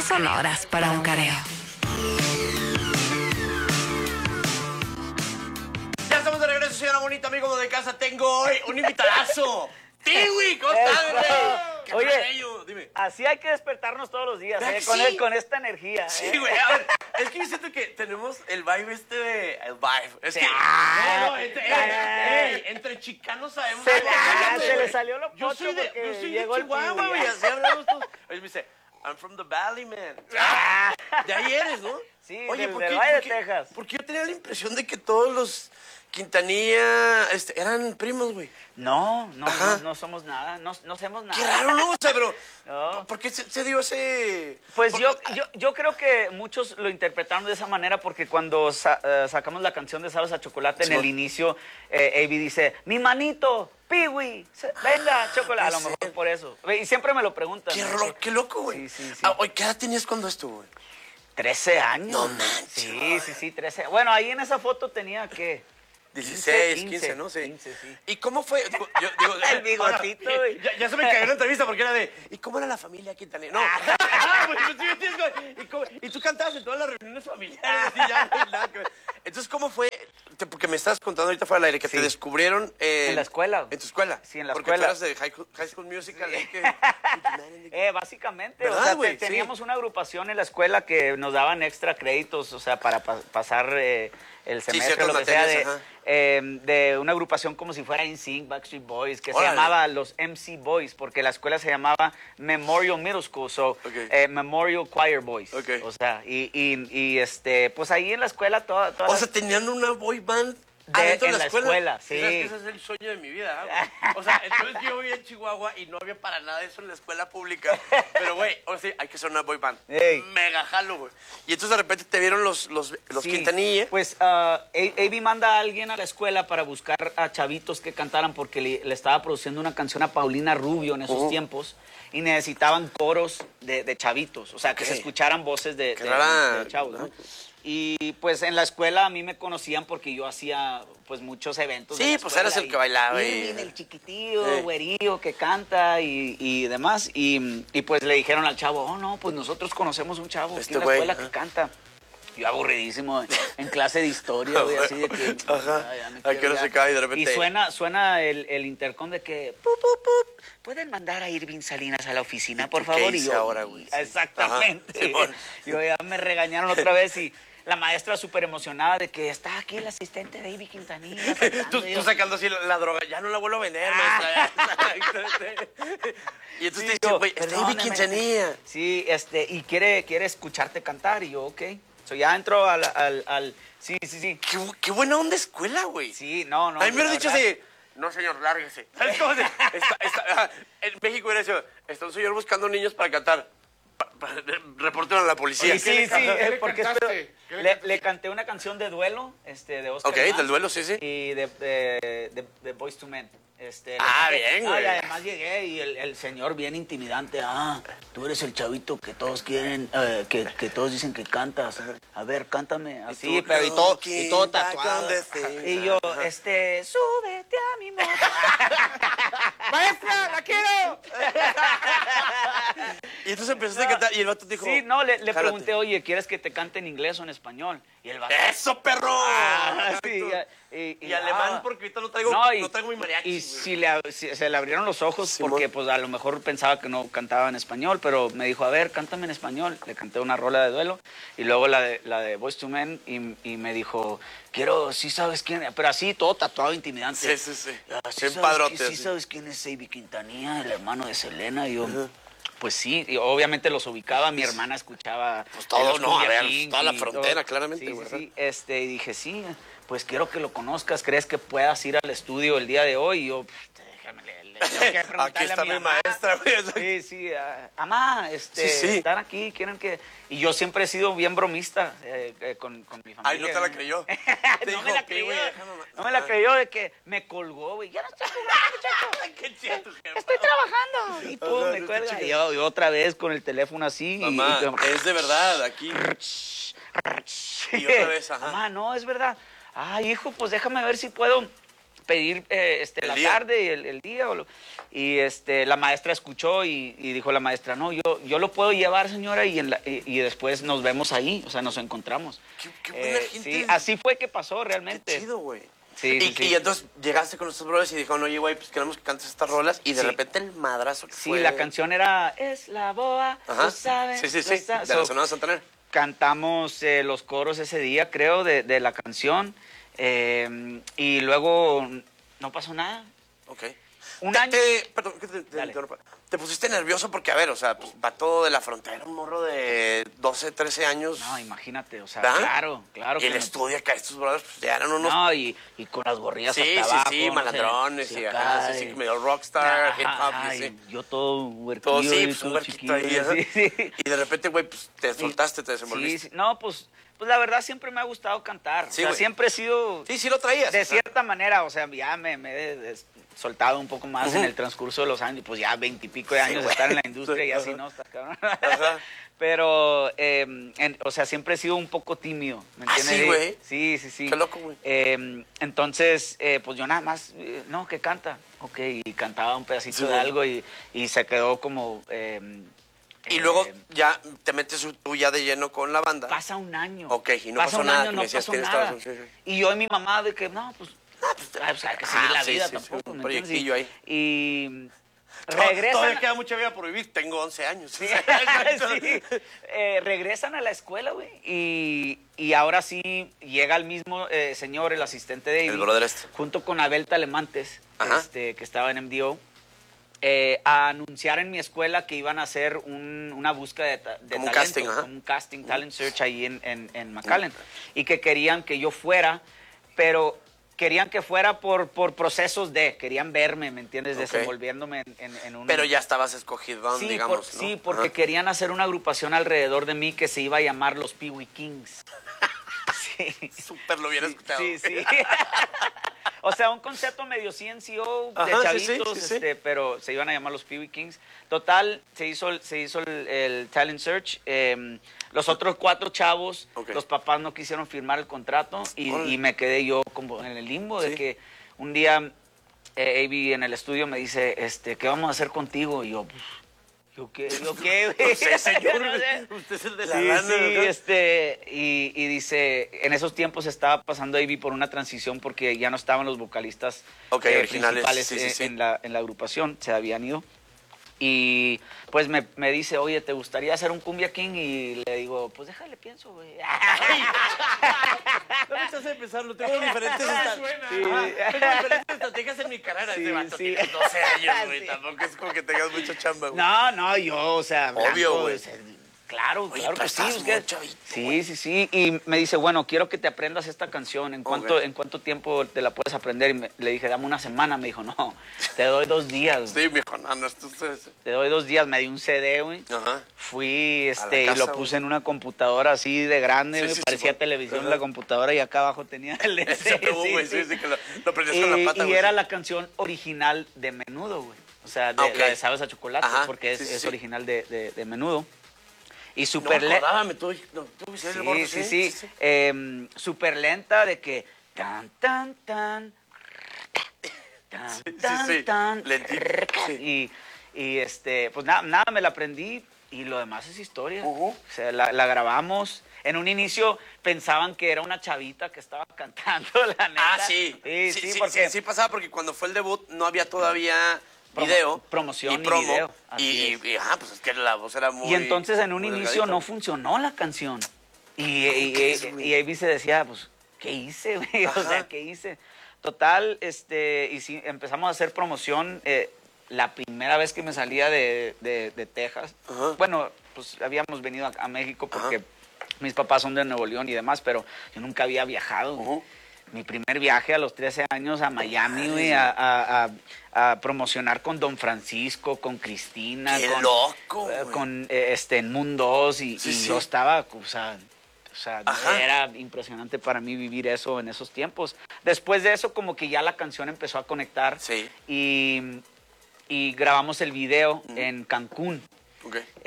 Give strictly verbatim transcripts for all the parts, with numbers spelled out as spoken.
no son horas para un careo. Ya estamos de regreso, señora bonita, amigo de casa. Tengo hoy un invitadazo. ¡Tiwi! ¿Cómo estás, güey? Oye, dime. Así hay que despertarnos todos los días, ¿eh? Con, Sí? el, con esta energía. Sí, ¿eh? güey. A ver, es que yo siento que tenemos el vibe este de... El vibe. Es que... Ah, no, no, entre, ey, ey, entre chicanos sabemos... Se, algo, ah, güey. se le salió lo Yo pocho soy de, porque yo soy de llegó el Chihuahua, Tiwi. güey. Así hablamos todos. Oye, me dice... I'm from the Valley, man. Ah, de ahí eres, ¿no? Sí, Oye, del- ¿por del qué- Valle por de qué- Texas. Porque yo tenía la impresión de que todos los Quintanilla este, eran primos, güey. No, no, Ajá. no, no somos nada, no, no hacemos nada. Qué raro, ¿no? O sea, pero... No. ¿Por qué se, se dio ese...? Pues por- yo, yo, yo creo que muchos lo interpretaron de esa manera porque cuando sa- eh, sacamos la canción de Sabes a Chocolate, Sí, en el mo- inicio, eh, Avi dice, mi manito, Piwi, se- venga, chocolate. A lo puede mejor ser. por eso. Y siempre me lo preguntan. Qué, ¿no? ro- qué loco, güey. Sí, sí, sí. Ah, oye, ¿qué edad tenías cuando esto, güey? trece años. No manches. Sí, sí, sí, trece. Bueno, ahí en esa foto tenía que... dieciséis, quince, quince, ¿no? Sí. quince, sí. ¿Y cómo fue? Yo, digo, El bigotito, ahora, güey. ya, ya se me cayó la entrevista porque era de, ¿y cómo era la familia Quintanilla? No. Ah, pues, pues, sí, sí, sí, ¿Y, cómo- y tú cantabas en todas las reuniones familiares. Y ya, no hay nada que ver. Entonces, ¿cómo fue? Te- Porque me estabas contando ahorita fuera del aire que Sí. te descubrieron eh, En la escuela. En tu escuela. Sí, en la porque escuela. Porque tú eras de High, High School Musical. ¿eh? Que- Eh, básicamente, ¿Verdad, o sea, güey? te- Sí. teníamos una agrupación en la escuela que nos daban extra créditos, o sea, para pa- pasar eh, el semestre, ciertas lo que sea, de, materias, ajá. eh, de una agrupación como si fuera NSYNC, Backstreet Boys, que Órale. se llamaba los M C Boys, porque la escuela se llamaba Memorial Middle School, so, Ok. eh, Memorial Choir Boys, Ok. o sea, y, y, y, este, pues ahí en la escuela toda, toda O sea, tenían una boy band De- adentro en de la la escuela. escuela, sí. ¿Sabes que ese es el sueño de mi vida, ¿ah, güey? O sea, entonces yo vivía en Chihuahua y no había para nada de eso en la escuela pública. Pero, güey, o sea, hay que ser una boy band. Ey. Mega jalo, güey. Y entonces de repente te vieron los, los, los Sí, Quintanilla. Pues uh, Avi manda a alguien a la escuela para buscar a chavitos que cantaran porque le, le estaba produciendo una canción a Paulina Rubio en esos Ujú. tiempos y necesitaban coros de, de chavitos, o sea, que Ok. se escucharan voces de, Qué de- rara, de chavos, ¿no? ¿no? Y pues en la escuela a mí me conocían porque yo hacía pues muchos eventos. de Sí, la pues escuela eras el y- que bailaba y- Irving, el chiquitillo, Sí. güerillo que canta y, y demás. Y, y pues le dijeron al chavo, oh no, pues nosotros conocemos un chavo aquí Este en la güey, escuela ajá. que canta. Yo aburridísimo en clase de historia, güey, así de que... Ajá. "Ay, ya me Ay, quiero que no ir". se cae y de repente- Y suena, suena el, el intercom de que... "Pup, pup, pup, ¿pueden mandar a Irving Salinas a la oficina, por ¿Qué favor?" hice Y yo, ahora, güey? Sí. exactamente. Ajá, Simón. Yo ya me regañaron otra vez y la maestra súper emocionada de que está aquí el asistente de Ivy Quintanilla. Tú, cantando", y tú yo, sacando así la, la droga, ya no la vuelvo a vender, Ah. maestra. Y entonces Sí, te dice, yo, güey, está Ivy "Perdóname". Quintanilla. Sí, este, y quiere, quiere escucharte cantar. Y yo, ok. So ya entro al, al, al- sí, sí, sí. Qué, qué buena onda escuela, güey. Sí, no, no. A mí me la hubieran dicho verdad. así, no señor, lárguese. ¿Sabes cómo se- está- está- ah, en México hubiera dicho, está un señor buscando niños para cantar. Pa, pa, reportero a la policía. Sí, sí, sí, cantaste? eh, ¿Qué le porque cantaste? espero- ¿Qué le le, cantaste? le canté una canción de duelo, este, de Oscar Ok, Mas, del duelo, sí, sí. y de, de, de- de Boyz two Men. Este, le Ah, canté- bien, Ah, güey. y además llegué y el, el señor bien intimidante, ah, tú eres el chavito que todos quieren, eh, que, que todos dicen que cantas. A ver, cántame así, tú, pero y todo, y todo looking back tatuado. on the things. Y yo, este, súbete a mi moto. ¡Maestra, la quiero! Y entonces empezaste a cantar y el vato te dijo, Sí, no, le, le "Jálate". pregunté, oye, ¿quieres que te cante en inglés o en español? Y el vato, ¡Eso, perro! ah, sí, y, Y alemán, ah, porque ahorita no traigo, No, y, no traigo mi mariachi. y güey. si le, ab- si- se le abrieron los ojos Simón. porque pues a lo mejor pensaba que no cantaba en español, pero me dijo, a ver, cántame en español. Le canté una rola de duelo y luego la de, la de Boyz two Men y, y me dijo, quiero, sí sabes quién, pero así todo tatuado, Sí, intimidante. sí, sí. "Ah, ¿sí Bien sabes padrote, qui- ¿Sí así. sabes quién es Avi Quintanilla, el hermano de Selena?" Y yo, pues sí, y obviamente los ubicaba, mi hermana escuchaba... Pues todo, los no, Cumbia a ver, Kings toda la y frontera, todo. claramente, Sí, sí, ¿verdad? sí. Este, y dije, sí, pues quiero que lo conozcas, ¿crees que puedas ir al estudio el día de hoy? Y yo, "Pff, déjame, le, le tengo que preguntarle Aquí está a mi mamá". maestra, güey. Sí, sí, ah, mamá, este, Sí, sí. están aquí, quieren que... Y yo siempre he sido bien bromista eh, eh, con, con mi familia. Ay, no te la creyó. Te no dijo, me la "Ok, creyó, güey, déjame ma-". no me la creyó de que me colgó, güey, ya no estoy jugando, muchacho. ¡Qué cierto, jefa! Estoy trabajando. Y pum, Ajá, me no te cuelga. chingues. Y yo, y otra vez con el teléfono así. y- Mamá, y, es de verdad, aquí. Y otra vez, ajá. Mamá, no, es verdad. Ay, hijo, pues déjame ver si puedo pedir eh, este, la día. tarde y el, el día. O lo, y este, la maestra escuchó y, y dijo la maestra, no, yo, yo lo puedo llevar, señora, y, en la, y, y después nos vemos ahí, o sea, nos encontramos. Qué, qué buena Eh, gente. sí, así fue que pasó realmente. Qué chido, güey. Sí, y, sí, sí. y entonces llegaste con estos brothers y dijeron, oye, güey, pues queremos que cantes estas rolas. Y de Sí. repente el madrazo que Sí, fue... la canción era Es la boa, Ajá. lo sabes. Sí, sí, lo sí, sabes. de la So, Sonora Santanera. cantamos eh, los coros ese día, creo, de, de la canción. eh, y luego no pasó nada. Ok. Un te, año- te- perdón, que te, te Dale. interrumpa. Te pusiste nervioso porque, a ver, o sea, pues, va todo de la frontera, un morro de doce, trece años. No, imagínate, o sea, ¿verdad? claro, claro. Y el que me- estudio acá, estos brothers, pues ya eran unos... No, y, y con las gorrillas sí, hasta sí, abajo. sí, no sé, malandrones sí, y acá, ajá, sí, sí, y- medio rockstar, Ajá, hip hop, ajá, y así. y yo todo huerquillo. Todo sí, y pues un todo huerquito chiquillo, ahí, ajá. sí, sí. Y de repente, güey, pues te soltaste, te Sí, desenvolviste. sí, no, pues, pues la verdad siempre me ha gustado cantar. Sí, o sea, güey. siempre he sido... Sí, sí lo traías. De o sea, cierta manera, o sea, ya me, me he des- soltado un poco más Ujú. en el transcurso de los años, pues ya veintipico de Sí, años de güey. estar en la industria y así, Ajá. ¿no? Estás cabrón. Ajá. Pero, eh, en- o sea, siempre he sido un poco tímido, ¿me ¿Ah, entiendes? sí, güey? Sí, sí, sí. Qué loco, güey. Eh, entonces, eh, pues yo nada más, eh, no, que canta, ok, y cantaba un pedacito Sí, de güey. algo y, y se quedó como... eh, Y eh, luego ya te metes tú ya de lleno con la banda. Pasa un año. Ok, y no Pasa pasó un nada, año, que no me decías, pasó tienes nada. razón, sí, sí. Y yo y mi mamá de que, no, pues, ay, pues hay que seguir Ah, la sí, vida sí, sí, tampoco. un ¿me entiendes? proyectillo ahí. Y To- regresan, Todavía queda mucha vida por vivir. Tengo once años. sí, sí. Eh, regresan a la escuela, güey. Y, y ahora sí llega el mismo eh, señor, el asistente de El Avi, brother este. junto con Abel Telemantes, Ajá. este, que estaba en M D O. Eh, a anunciar en mi escuela que iban a hacer un- una búsqueda de, ta- de Como un talento, casting, ajá. como un casting, talent search ahí en, en, en McAllen, y que querían que yo fuera, pero querían que fuera por, por procesos de, querían verme, ¿me entiendes? Ok. Desenvolviéndome en, en, en un... Pero ya estabas escogido, sí, digamos, por- ¿no? sí, porque Ajá. querían hacer una agrupación alrededor de mí que se iba a llamar los Pee Wee Kings. Sí. Súper lo hubiera escuchado. Sí, sí. O sea, un concepto medio C N C O de Ajá, sí, sí, chavitos, sí, sí. este, pero se iban a llamar los Pee Wee Kings. Total, se hizo, el- se hizo el, el talent search. eh, los otros cuatro chavos, Ok. los papás no quisieron firmar el contrato y, Órale. y me quedé yo como en el limbo de Sí. que un día eh, Avi en el estudio me dice, este, ¿qué vamos a hacer contigo? Y yo, pues, ¿yo qué? ¿Yo qué? güey? No sé, señor. No sé. Usted es el de la Sí, lana, sí, ¿no? este, y, y dice, en esos tiempos estaba pasando Avi por una transición porque ya no estaban los vocalistas Ok, eh, originales, principales sí, sí, eh, sí. En, la, en la agrupación, se habían ido. Y pues me, me dice, oye, ¿te gustaría hacer un Cumbia King? Y le digo, pues déjale, pienso, güey. Dame chance de pensarlo. Tengo diferentes, esta- Sí. Ajá, tengo diferentes estrategias en mi carrera. Sí, Ese vato sí. tiene doce años, güey. Sí. Tampoco es como que tengas mucha chamba, güey. No, no, yo, o sea, Obvio, blanco, güey. o sea, claro, Oye, claro pero que sí. estás es que- muy chavito, sí, sí, sí. Y me dice, bueno, quiero que te aprendas esta canción. ¿En cuánto, Ok. ¿en cuánto tiempo te la puedes aprender? Y me- le dije, dame una semana. Me dijo, no, te doy dos días. Sí, mijo, no, no, esto es... Te doy dos días. Me dio un C D, güey. Ajá. Fui, A este, la y lo casa, puse güey. en una computadora así de grande, Sí, güey, sí, sí, parecía por- televisión ajá. la computadora y acá abajo tenía el Ese pegó, güey, sí, sí, que lo, lo prendías y, con la pata, y güey. era la canción original de Menudo, güey. O sea, de, Ah, ok. la de Sabes a Chocolate, Ajá, porque es, sí, sí, es sí. original de, de- de Menudo. Y No súper me le- acordaba, me tuve... No, tuve que ser el gordo, sí, sí, sí. Em, súper lenta de que tan, tan, tan, tan, Sí, sí, tan, sí. tan, Lentito, sí. y, y este, pues nada, nada, me la aprendí y lo demás es historia. Ujú. O sea, la, la grabamos. En un inicio pensaban que era una chavita que estaba cantando, la neta. Ah, sí. Sí, sí, sí, sí, porque... sí, sí pasaba porque cuando fue el debut no había todavía Promo- video. promoción ni ni promo. video, Y, así y, es. y, ajá, pues es que la voz era muy... Y entonces en un muy inicio delgadita. no funcionó la canción. Y, y, ¿Qué es, y, güey? y Avi se decía, pues, ¿qué hice, güey? O Ajá. sea, ¿qué hice? Total, este, y sí, empezamos a hacer promoción. eh, la primera vez que me salía de, de- de Texas, Ajá. bueno, pues habíamos venido a, a México porque mis papás son de Nuevo León y demás, pero yo nunca había viajado. güey. Ujú. Mi primer viaje a los trece años a Miami, güey, a, a- a- a promocionar con Don Francisco, con Cristina, ¡Qué con, loco, eh, güey! con eh, este, en Moon dos y, Sí, y sí. yo estaba, o sea, o sea, Ajá. era impresionante para mí vivir eso en esos tiempos. Después de eso, como que ya la canción empezó a conectar Sí. y, y grabamos el video en Cancún. Ok. Eh,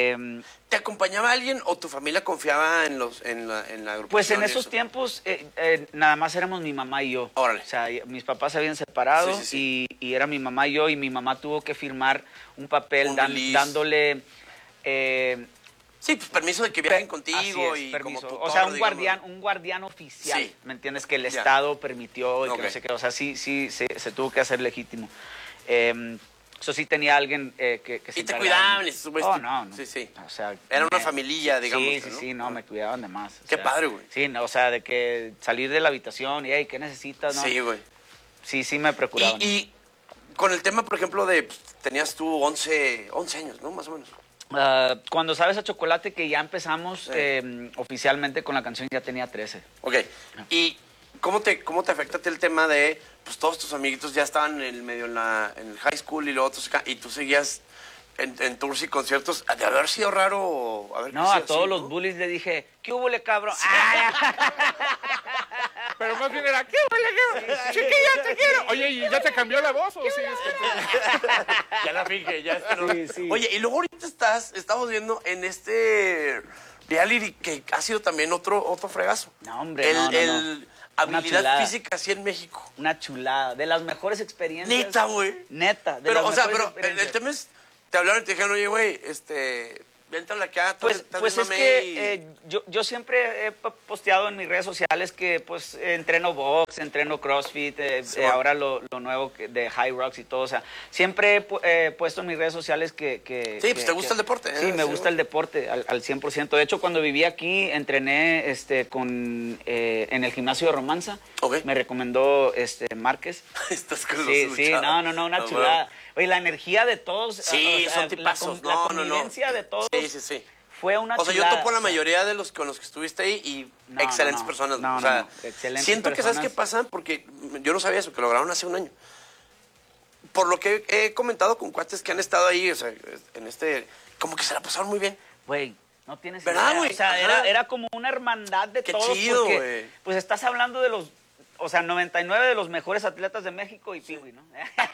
Eh, ¿Te acompañaba alguien o tu familia confiaba en los en la, en la agrupación? Pues en y esos eso? tiempos eh, eh, nada más éramos mi mamá y yo. Órale. O sea, y- mis papás se habían separado Sí, sí, sí. Y, y era mi mamá y yo y mi mamá tuvo que firmar un papel Un dan- release. dándole... eh, Sí, pues permiso de que viajen Pe- contigo así es, y permiso. como O tutor, sea, un digamos. guardián, un guardián oficial, Sí. ¿me entiendes? Que el Ya. Estado permitió y Ok. que no sé qué. O sea, sí, sí, se, se tuvo que hacer legítimo. Eh, eso sí tenía alguien eh, que, que se Y te encargara. cuidaban y su- Oh, no, no. Sí, sí. O sea, Era una me- familia, digamos. Sí, sí, ¿no? sí, no, me cuidaban de más. o Qué sea, padre, güey. Sí, no, o sea, de que salir de la habitación y, hey, ¿qué necesitas? No? Sí, güey. Sí, sí me procuraban. Y, y con el tema, por ejemplo, de pues, tenías tú once, once años, ¿no? Más o menos. Ah, cuando sabes a chocolate que ya empezamos Sí. eh, oficialmente con la canción, ya tenía trece. Ok. ¿Y cómo te, cómo te afecta a ti el tema de, pues todos tus amiguitos ya estaban en el medio en, la, en el high school y luego otros acá, y tú seguías en, en tours y conciertos? De haber sido raro haber No, crecido a todos así, los ¿no? bullies le dije, ¿qué hubo, le cabrón? Ah, Pero más bien era, ¿qué huele, qué huele? Chiquilla, te quiero. Oye, ¿y ya te cambió la voz o sigues cantando? Ya la finge, ya está. ¿no? Sí, sí. Oye, y luego ahorita estás, estamos viendo en este reality que ha sido también otro, otro fregazo. No, hombre, el, no, no, el no. habilidad chulada. física así en México. Una chulada, de las mejores experiencias. Neta, güey. Neta, de Pero, las o sea, mejores pero el, el experiencias. tema es, te hablaron y te dijeron, oye, güey, este, véntale acá, Pues, estás pues de es mame que y- eh, yo, yo siempre he po- posteado en mis redes sociales que pues entreno box, entreno CrossFit, eh, Sí, eh, bueno. ahora lo, lo nuevo que- de High Rocks y todo. O sea, siempre he pu- eh, puesto en mis redes sociales que... que- Sí, que- pues, te gusta que- el deporte, Sí, ¿eh? me Sí, gusta bueno. el deporte al, al cien por ciento. De hecho, cuando viví aquí, entrené este, con, eh, en el gimnasio de Romanza. Ok. Me recomendó este, Márquez. Estás con los Sí, sí, luchadores. no, no, no, una Ah, chulada. bueno. Oye, la energía de todos. Sí, o sea, son la tipazos. con- La, No, no, no. convivencia de todos Sí, sí, sí. fue una O sea, yo chulada, topo la o sea. mayoría de los con los que estuviste ahí y No, excelentes no, no. personas. No, o sea, no, no. Excelentes siento que sabes qué personas. pasa porque yo no sabía eso, que lo grabaron hace un año. Por lo que he comentado con cuates que han estado ahí, o sea, en este, como que se la pasaron muy bien. Güey, no tienes ¿Verdad, idea. güey? O sea, Ajá. era, era como una hermandad de Qué todos. chido, porque, güey. pues estás hablando de los, o sea, noventa y nueve de los mejores atletas de México y Piwi, ¿no?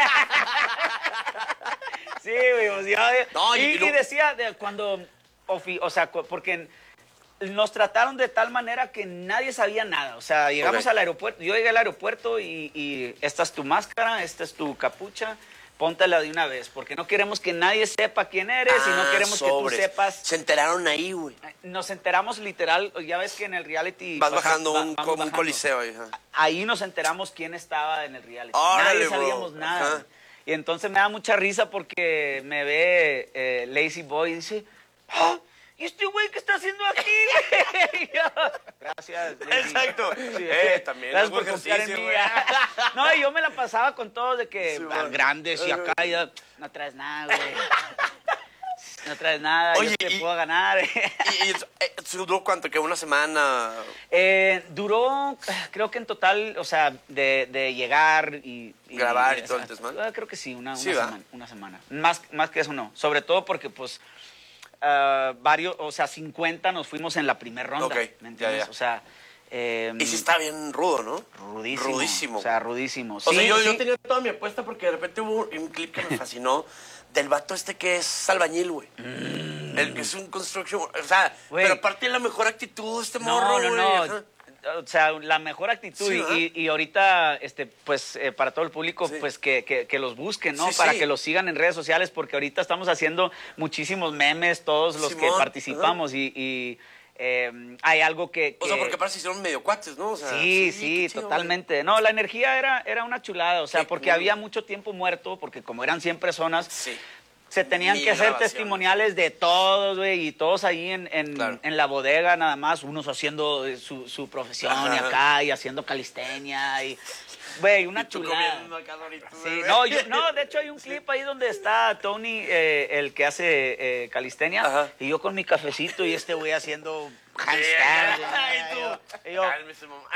Sí, güey, pues, yo- No, y- y, y lo- y decía de cuando, ofi- o sea, cu- porque nos trataron de tal manera que nadie sabía nada. O sea, llegamos Ok. al aeropuerto, yo llegué al aeropuerto y, y esta es tu máscara, esta es tu capucha, póntela de una vez, porque no queremos que nadie sepa quién eres y no Ah, queremos sobres. que tú sepas. Se enteraron ahí, güey. Nos enteramos literal, ya ves que en el reality... Vas baja- bajando va- un, vamos como un bajando. coliseo ahí. ajá. Ahí nos enteramos quién estaba en el reality. Órale, Nadie bro. sabíamos nada. Ajá. güey. Y entonces me da mucha risa porque me ve eh, Lazy Boy y dice, ¡ah! ¿Y este güey qué está haciendo aquí? Y yo, gracias. Lazy". Exacto. Sí, Eh, también Gracias hago por confiar en ejercicio, mí. güey. No, y yo me la pasaba con todos de que Sí, ah, bueno. grandes y acá. Y yo, no traes nada, güey. No traes nada, Oye, yo te y- puedo ganar. Y, y eh, ¿duró cuánto? ¿Que una semana? Eh, duró, creo que en total, o sea, de, de llegar y... y- Grabar y o todo el sea, desmadre. ah, Creo que sí, una, Sí, una ¿va? semana, una semana. Más, más que eso no. Sobre todo porque, pues, ah, varios, o sea, cincuenta nos fuimos en la primera ronda. Ok, ¿Me entiendes? ya, ya. O sea... eh, Y sí está bien rudo, ¿no? Rudísimo. Rudísimo. O sea, rudísimo. O sea, Sí, yo, yo sí. tenía toda mi apuesta porque de repente hubo un clip que me fascinó del vato este que es albañil, güey. El que es un construction... O sea, Güey. pero aparte la mejor actitud de este No, morro, no, güey. no. ajá. O sea, la mejor actitud. Sí, y- ¿verdad? y, y ahorita, este, pues, eh, para todo el público, Sí. pues, que, que- que los busquen, ¿no? Sí, Para sí. que los sigan en redes sociales, porque ahorita estamos haciendo muchísimos memes, todos los que Simón, participamos, y, y, eh, hay algo que... O sea, que- porque parece que hicieron medio cuates, ¿no? O sea, Sí, qué sí, chido, totalmente. No, la energía era, era una chulada, o sea, Qué porque cool. había mucho tiempo muerto, porque como eran cien personas, güey. Sí. se tenían Mil que hacer grabaciones. testimoniales de todos, güey, y todos ahí en, en, Claro. en la bodega nada más, unos haciendo eh, su, su profesión y Ajá. acá, y haciendo calistenia, y, güey, una Y tú chulada. comiendo acá, Dorito, Sí, güey. no, yo- no, de hecho hay un clip ahí donde está Tony, eh, el que hace eh, calistenia, Ajá. y yo con mi cafecito y este güey haciendo Sí, handstand. ay, y tú. yo- y yo, Cálmese, mamá.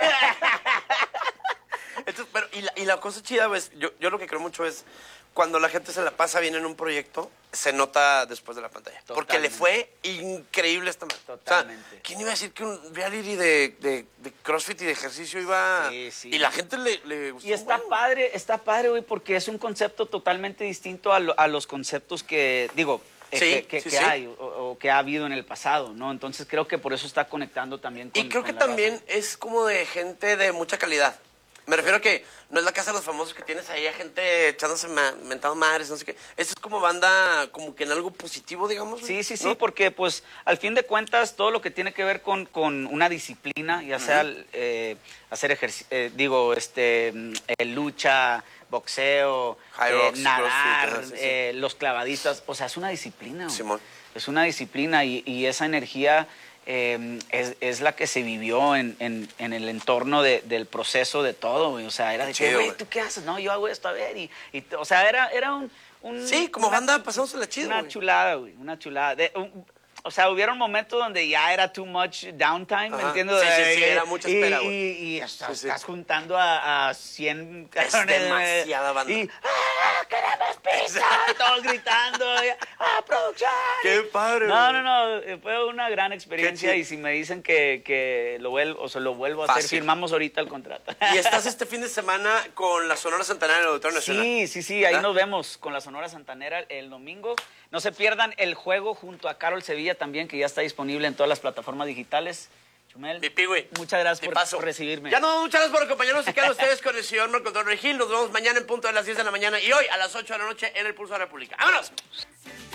Entonces, pero, y la, y la cosa chida, pues, yo, yo lo que creo mucho es cuando la gente se la pasa bien en un proyecto, se nota después de la pantalla. Porque le Totalmente. fue increíble esta madre. Totalmente. O sea, ¿quién iba a decir que un reality de, de, de CrossFit y de ejercicio iba... Sí, sí. Y la gente le, le gustó. Y está bueno. padre, está padre, güey, porque es un concepto totalmente distinto a, lo- a los conceptos que, digo, eh, Sí, que, que- sí, que sí. hay. O, o que ha habido en el pasado, ¿no? Entonces creo que por eso está conectando también con Y creo con que la también raza. es como de gente de mucha calidad. Me refiero a que no es la casa de los famosos que tienes ahí a gente echándose ma mentado madres, no sé qué. Esto es como banda, como que en algo positivo, digamos. Sí, sí, sí, ¿no? porque pues al fin de cuentas todo lo que tiene que ver con, con una disciplina, ya sea eh, hacer ejercicio, digo, este, mm, eh, lucha, boxeo, High eh, rocks, nadar, crossfit, ajá, sí, sí. eh, los clavadistas, o sea, es una disciplina. güey. Simón. Es una disciplina y, y esa energía eh, es, es la que se vivió en, en, en el entorno de, del proceso de todo, güey. O sea, era de que, Chido, güey, güey. ¿tú qué haces? No, yo hago esto, a ver. Y, y, o sea, era, era un, un- Sí, como una- banda pasándosela chido, Una güey. chulada, güey, una chulada. De- un- o sea, hubieron momentos donde ya era too much downtime, ¿me Ajá. entiendes? Sí, sí, sí, Eh, era mucha y- espera, y, güey. y estás, Sí, sí. estás juntando a, a cien Es cabrones, güey, demasiada banda. Y, ¡ah, queremos pizza! Y todos gritando, y, ¡ah, producción! Qué padre, No, güey. no, no, eh, fue una gran experiencia chido. y si me dicen que, que lo vuelvo, o se lo vuelvo a hacer, Fácil. firmamos ahorita el contrato. Y estás este fin de semana con la Sonora Santanera en el Auditorio Nacional. Sí, sí, sí, ahí ¿verdad? nos vemos con la Sonora Santanera el domingo. No se pierdan el juego junto a Carol Sevilla también, que ya está disponible en todas las plataformas digitales. Chumel, Mi pigüey. muchas gracias por, Tipazo. por recibirme. Ya no, muchas gracias por acompañarnos. Se quedan ustedes con el señor Marco Antonio Regil. Nos vemos mañana en punto de las diez de la mañana y hoy a las ocho de la noche en el Pulso de la República. ¡Vámonos!